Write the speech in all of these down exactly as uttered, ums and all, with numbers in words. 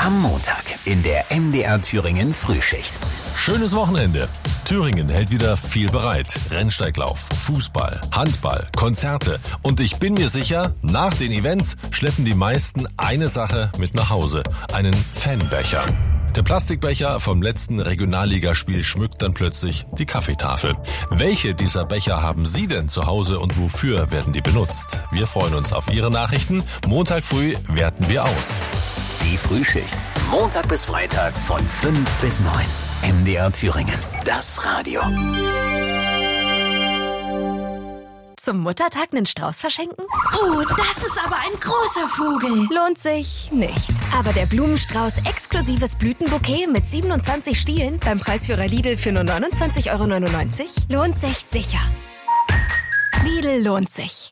Am Montag in der M D R Thüringen Frühschicht. Schönes Wochenende. Thüringen hält wieder viel bereit. Rennsteiglauf, Fußball, Handball, Konzerte. Und ich bin mir sicher, nach den Events schleppen die meisten eine Sache mit nach Hause. Einen Fanbecher. Der Plastikbecher vom letzten Regionalligaspiel schmückt dann plötzlich die Kaffeetafel. Welche dieser Becher haben Sie denn zu Hause und wofür werden die benutzt? Wir freuen uns auf Ihre Nachrichten. Montag früh werten wir aus. Die Frühschicht. Montag bis Freitag von fünf bis neun. M D R Thüringen. Das Radio. Zum Muttertag einen Strauß verschenken? Oh, das ist aber ein großer Vogel. Lohnt sich nicht. Aber der Blumenstrauß exklusives Blütenbouquet mit siebenundzwanzig Stielen beim Preisführer Lidl für nur neunundzwanzig Euro neunundneunzig lohnt sich sicher. Lidl lohnt sich.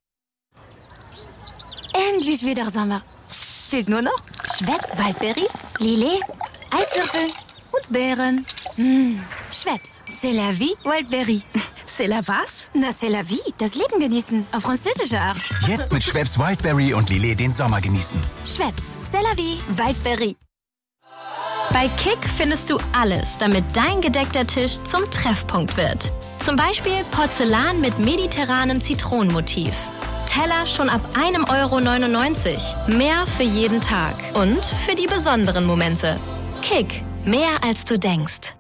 Endlich wieder Sommer. Fehlt nur noch Schweppes Waldberry, Lillet, Eiswürfel und Beeren. Mmh. Schweppes, c'est la vie, Waldberry. C'est la was? Na, c'est la vie, das Leben genießen, auf französische Art. Jetzt mit Schweppes Wildberry und Lillet den Sommer genießen. Schweppes, c'est la vie, Waldberry. Bei Kick findest du alles, damit dein gedeckter Tisch zum Treffpunkt wird. Zum Beispiel Porzellan mit mediterranem Zitronenmotiv. Teller schon ab einem Euro neunundneunzig. Mehr für jeden Tag und für die besonderen Momente. Kick, mehr als du denkst.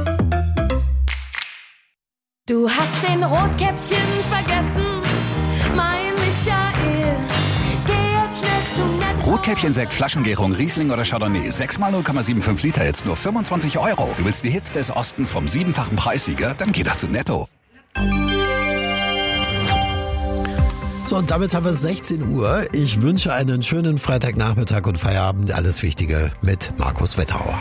Du hast den Rotkäppchen vergessen, mein Michael. Geh jetzt schnell zu nett. Rotkäppchen, Sekt, Flaschengärung, Riesling oder Chardonnay. sechs mal null Komma fünfundsiebzig Liter, jetzt nur fünfundzwanzig Euro. Du willst die Hits des Ostens vom siebenfachen Preissieger? Dann geh doch zu Netto. So, und damit haben wir sechzehn Uhr. Ich wünsche einen schönen Freitagnachmittag und Feierabend. Alles Wichtige mit Markus Wetterauer.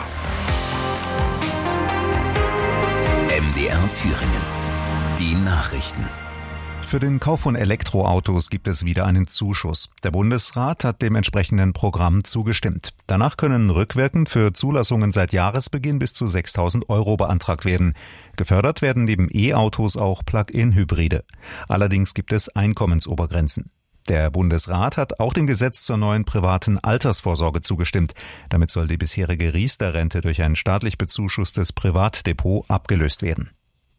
M D R Thüringen. Die Nachrichten. Für den Kauf von Elektroautos gibt es wieder einen Zuschuss. Der Bundesrat hat dem entsprechenden Programm zugestimmt. Danach können rückwirkend für Zulassungen seit Jahresbeginn bis zu sechstausend Euro beantragt werden. Gefördert werden neben E-Autos auch Plug-in-Hybride. Allerdings gibt es Einkommensobergrenzen. Der Bundesrat hat auch dem Gesetz zur neuen privaten Altersvorsorge zugestimmt. Damit soll die bisherige Riester-Rente durch ein staatlich bezuschusstes Privatdepot abgelöst werden.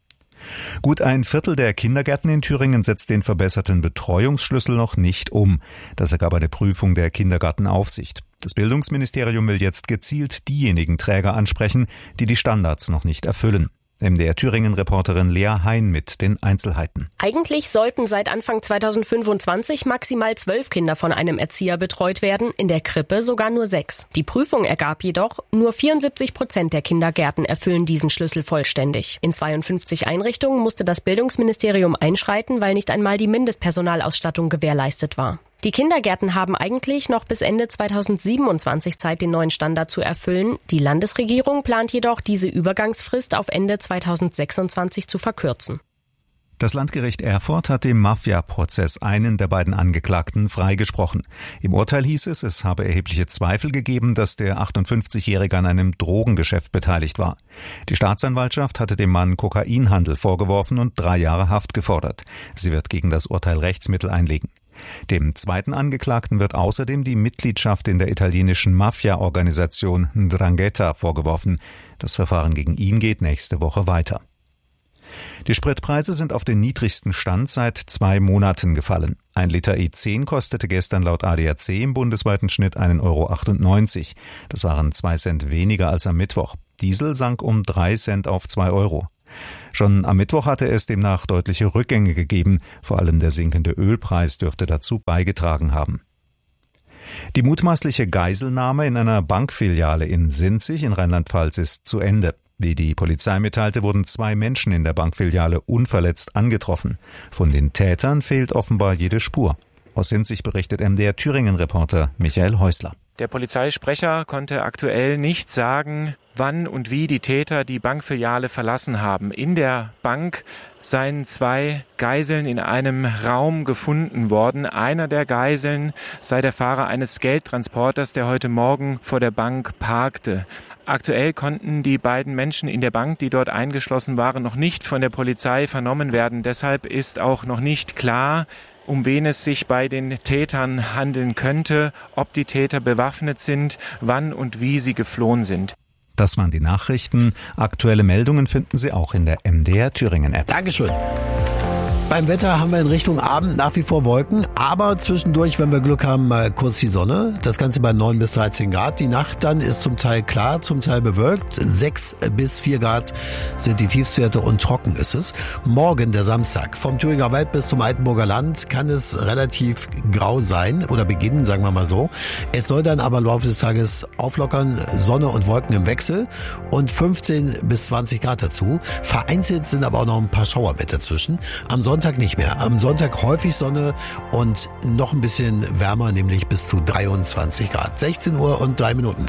Gut ein Viertel der Kindergärten in Thüringen setzt den verbesserten Betreuungsschlüssel noch nicht um. Das ergab eine Prüfung der Kindergartenaufsicht. Das Bildungsministerium will jetzt gezielt diejenigen Träger ansprechen, die die Standards noch nicht erfüllen. M D R Thüringen-Reporterin Lea Hein mit den Einzelheiten. Eigentlich sollten seit Anfang zweitausendfünfundzwanzig maximal zwölf Kinder von einem Erzieher betreut werden, in der Krippe sogar nur sechs. Die Prüfung ergab jedoch, nur vierundsiebzig Prozent der Kindergärten erfüllen diesen Schlüssel vollständig. In zweiundfünfzig Einrichtungen musste das Bildungsministerium einschreiten, weil nicht einmal die Mindestpersonalausstattung gewährleistet war. Die Kindergärten haben eigentlich noch bis Ende zweitausendsiebenundzwanzig Zeit, den neuen Standard zu erfüllen. Die Landesregierung plant jedoch, diese Übergangsfrist auf Ende zweitausendsechsundzwanzig zu verkürzen. Das Landgericht Erfurt hat im Mafia-Prozess einen der beiden Angeklagten freigesprochen. Im Urteil hieß es, es habe erhebliche Zweifel gegeben, dass der achtundfünfzigjährige an einem Drogengeschäft beteiligt war. Die Staatsanwaltschaft hatte dem Mann Kokainhandel vorgeworfen und drei Jahre Haft gefordert. Sie wird gegen das Urteil Rechtsmittel einlegen. Dem zweiten Angeklagten wird außerdem die Mitgliedschaft in der italienischen Mafia-Organisation Ndrangheta vorgeworfen. Das Verfahren gegen ihn geht nächste Woche weiter. Die Spritpreise sind auf den niedrigsten Stand seit zwei Monaten gefallen. Ein Liter E zehn kostete gestern laut A D A C im bundesweiten Schnitt einen Euro achtundneunzig. Das waren zwei Cent weniger als am Mittwoch. Diesel sank um drei Cent auf zwei Euro. Schon am Mittwoch hatte es demnach deutliche Rückgänge gegeben. Vor allem der sinkende Ölpreis dürfte dazu beigetragen haben. Die mutmaßliche Geiselnahme in einer Bankfiliale in Sinzig in Rheinland-Pfalz ist zu Ende. Wie die Polizei mitteilte, wurden zwei Menschen in der Bankfiliale unverletzt angetroffen. Von den Tätern fehlt offenbar jede Spur. Aus Sinzig berichtet M D R Thüringen-Reporter Michael Häusler. Der Polizeisprecher konnte aktuell nicht sagen, wann und wie die Täter die Bankfiliale verlassen haben. In der Bank seien zwei Geiseln in einem Raum gefunden worden. Einer der Geiseln sei der Fahrer eines Geldtransporters, der heute Morgen vor der Bank parkte. Aktuell konnten die beiden Menschen in der Bank, die dort eingeschlossen waren, noch nicht von der Polizei vernommen werden. Deshalb ist auch noch nicht klar, um wen es sich bei den Tätern handeln könnte, ob die Täter bewaffnet sind, wann und wie sie geflohen sind. Das waren die Nachrichten. Aktuelle Meldungen finden Sie auch in der M D R Thüringen App. Dankeschön. Beim Wetter haben wir in Richtung Abend nach wie vor Wolken, aber zwischendurch, wenn wir Glück haben, mal kurz die Sonne. Das Ganze bei neun bis dreizehn Grad. Die Nacht dann ist zum Teil klar, zum Teil bewölkt. sechs bis vier Grad sind die Tiefstwerte und trocken ist es. Morgen, der Samstag, vom Thüringer Wald bis zum Altenburger Land kann es relativ grau sein oder beginnen, sagen wir mal so. Es soll dann aber im Laufe des Tages auflockern, Sonne und Wolken im Wechsel und fünfzehn bis zwanzig Grad dazu. Vereinzelt sind aber auch noch ein paar Schauer mit dazwischen. Am Sonntag nicht mehr. Am Sonntag häufig Sonne und noch ein bisschen wärmer, nämlich bis zu dreiundzwanzig Grad. sechzehn Uhr und drei Minuten.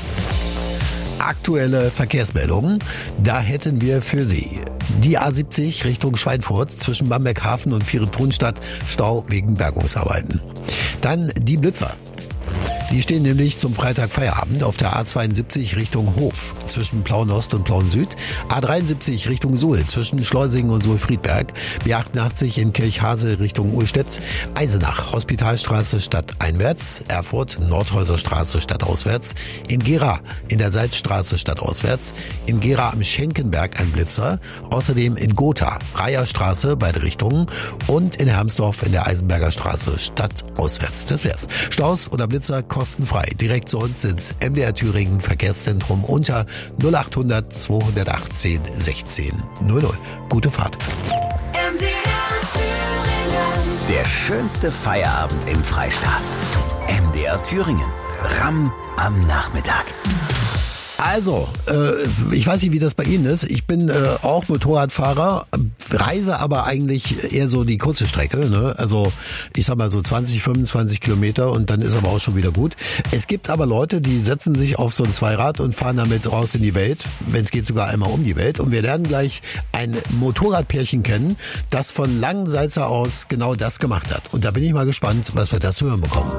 Aktuelle Verkehrsmeldungen. Da hätten wir für Sie die A siebzig Richtung Schweinfurt zwischen Bamberg-Hafen und Viere-Thunstadt Stau wegen Bergungsarbeiten. Dann die Blitzer. Die stehen nämlich zum Freitag Feierabend auf der A zweiundsiebzig Richtung Hof zwischen Plauen-Ost und Plauen-Süd, A dreiundsiebzig Richtung Suhl zwischen Schleusingen und Suhl-Friedberg, B achtundachtzig in Kirchhase Richtung Uhlstedt, Eisenach Hospitalstraße stadteinwärts, Erfurt Nordhäuserstraße stadtauswärts, in Gera in der Salzstraße stadtauswärts, in Gera am Schenkenberg ein Blitzer, außerdem in Gotha Reierstraße beide Richtungen und in Hermsdorf in der Eisenberger Straße stadtauswärts. Das wär's. Staus oder Blitzer kostenfrei. Direkt zu uns ins M D R Thüringen Verkehrszentrum unter null achthundert zweihundertachtzehn sechzehn null null. Gute Fahrt. M D R Thüringen. Der schönste Feierabend im Freistaat. M D R Thüringen. Ramm am Nachmittag. Also, äh, ich weiß nicht, wie das bei Ihnen ist. Ich bin äh, auch Motorradfahrer, reise aber eigentlich eher so die kurze Strecke. Ne? Also ich sag mal so zwanzig, fünfundzwanzig Kilometer und dann ist aber auch schon wieder gut. Es gibt aber Leute, die setzen sich auf so ein Zweirad und fahren damit raus in die Welt. Wenn es geht, sogar einmal um die Welt. Und wir lernen gleich ein Motorradpärchen kennen, das von Langensalza aus genau das gemacht hat. Und da bin ich mal gespannt, was wir dazu hören bekommen.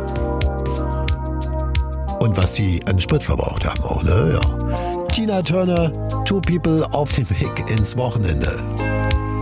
Und was die an Sprit verbraucht haben auch, ne? Ja. Tina Turner, Two People auf dem Weg ins Wochenende.